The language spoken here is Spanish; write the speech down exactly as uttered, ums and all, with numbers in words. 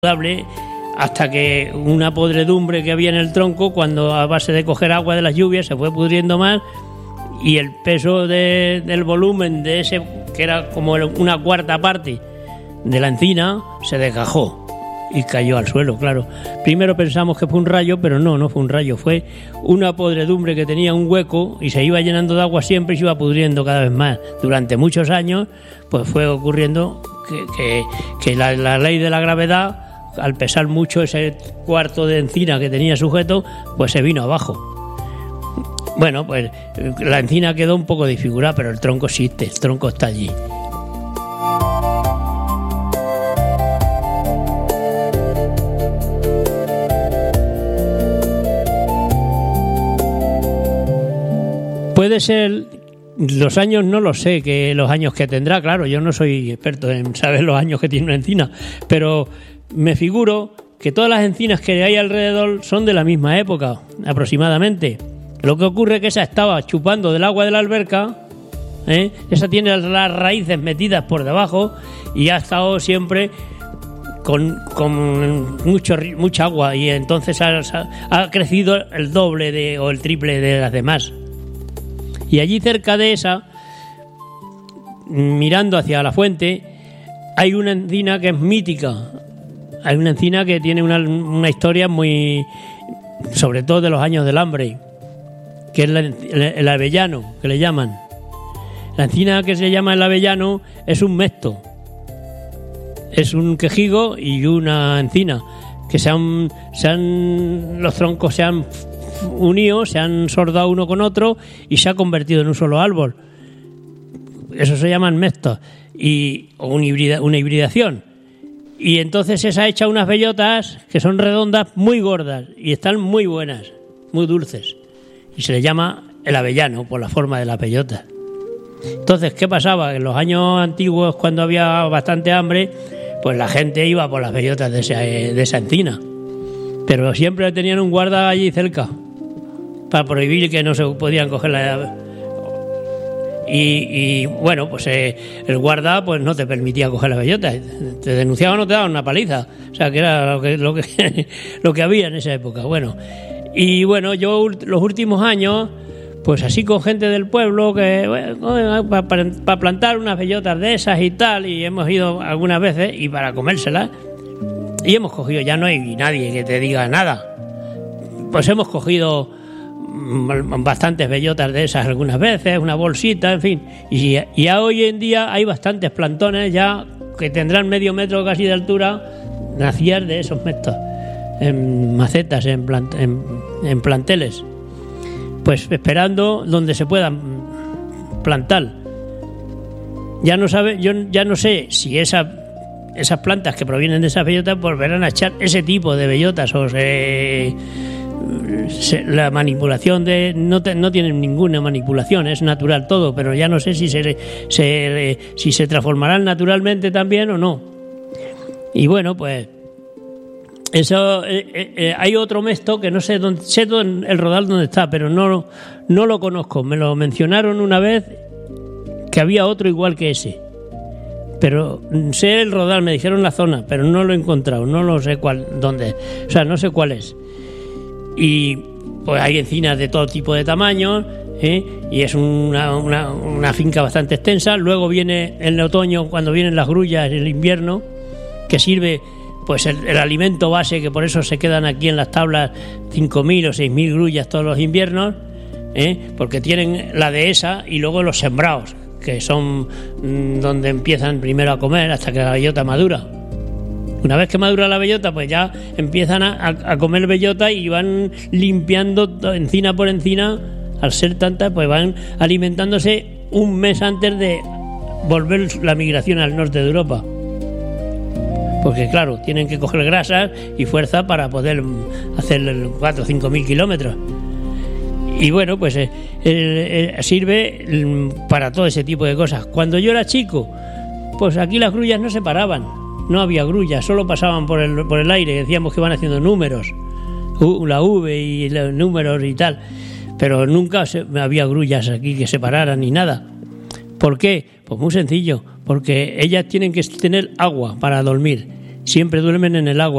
hasta que una podredumbre que había en el tronco, cuando a base de coger agua de las lluvias se fue pudriendo más y el peso de, del volumen de ese, que era como una cuarta parte de la encina, se desgajó y cayó al suelo, claro. Primero pensamos que fue un rayo, pero no, no fue un rayo, fue una podredumbre que tenía un hueco y se iba llenando de agua siempre y se iba pudriendo cada vez más. Durante muchos años pues fue ocurriendo que, que, que la, la ley de la gravedad, al pesar mucho ese cuarto de encina que tenía sujeto, pues se vino abajo. Bueno, pues la encina quedó un poco desfigurada, pero el tronco existe, el tronco está allí. Puede ser, los años no lo sé, que los años que tendrá, claro, yo no soy experto en saber los años que tiene una encina, pero me figuro que todas las encinas que hay alrededor son de la misma época, aproximadamente. Lo que ocurre es que esa estaba chupando del agua de la alberca, ¿eh? Esa tiene las raíces metidas por debajo y ha estado siempre con, con mucho, mucha agua, y entonces ha, ha crecido el doble de, o el triple de las demás. Y allí cerca de esa, mirando hacia la fuente, hay una encina que es mítica. Hay una encina que tiene una, una historia muy, sobre todo de los años del hambre, que es la, el, el avellano, que le llaman. La encina que se llama el avellano es un mesto, es un quejigo y una encina que se han, se han, los troncos se han unido, se han sordado uno con otro y se ha convertido en un solo árbol. Eso se llaman mestos, y o una, hibrida, una hibridación. Y entonces esa echa unas bellotas que son redondas, muy gordas, y están muy buenas, muy dulces. Y se le llama el avellano por la forma de la bellota. Entonces, ¿qué pasaba? En los años antiguos, cuando había bastante hambre, pues la gente iba por las bellotas de esa, de esa encina. Pero siempre tenían un guarda allí cerca para prohibir que no se podían coger la... Y, y bueno, pues eh, el guarda pues no te permitía coger las bellotas, te denunciaban o no te daban una paliza, o sea que era lo que lo que lo que había en esa época. Bueno, y bueno, yo los últimos años, pues así con gente del pueblo, que bueno, para, para plantar unas bellotas de esas y tal, y hemos ido algunas veces y para comérselas, y hemos cogido, ya no hay nadie que te diga nada, pues hemos cogido bastantes bellotas de esas algunas veces, una bolsita, en fin, y, y ya hoy en día hay bastantes plantones ya que tendrán medio metro casi de altura, nacidas de esos mestos, en macetas, en, plant, en, en planteles, pues esperando donde se puedan plantar. Ya no sabe, yo ya no sé si esa, esas plantas que provienen de esas bellotas volverán a echar ese tipo de bellotas o se... la manipulación de no, te, no tienen ninguna manipulación, es natural todo, pero ya no sé si se, se si se transformarán naturalmente también o no. Y bueno, pues eso eh, eh, hay otro mesto que no sé dónde, sé dónde, el rodal dónde está, pero no, no lo conozco. Me lo mencionaron una vez que había otro igual que ese, pero sé el rodal, me dijeron la zona, pero no lo he encontrado, no lo sé cuál, dónde, o sea, no sé cuál es. Y pues hay encinas de todo tipo de tamaños, ¿eh? Y es una, una, una finca bastante extensa. Luego viene el otoño, cuando vienen las grullas, el invierno, que sirve pues el, el alimento base, que por eso se quedan aquí en las tablas cinco mil o seis mil grullas todos los inviernos, ¿eh? Porque tienen la dehesa y luego los sembrados, que son mmm, donde empiezan primero a comer hasta que la bellota madura. Una vez que madura la bellota, pues ya empiezan a, a comer bellota y van limpiando encina por encina. Al ser tantas, pues van alimentándose un mes antes de volver la migración al norte de Europa. Porque claro, tienen que coger grasas y fuerza para poder hacer cuatro o cinco mil kilómetros. Y bueno, pues eh, eh, sirve para todo ese tipo de cosas. Cuando yo era chico, pues aquí las grullas no se paraban. No había grullas, solo pasaban por el, por el aire, decíamos que iban haciendo números, la V y los números y tal, pero nunca se, había grullas aquí que se pararan ni nada. ¿Por qué? Pues muy sencillo, porque ellas tienen que tener agua para dormir, siempre duermen en el agua.